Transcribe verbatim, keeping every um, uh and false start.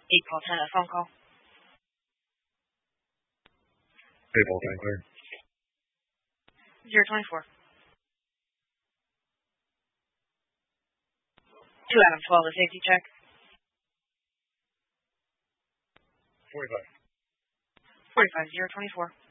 eight Paul ten, a phone call. eight Paul ten, clear. zero twenty-four. two Adam twelve, a safety check. forty-five. forty-five, zero twenty-four.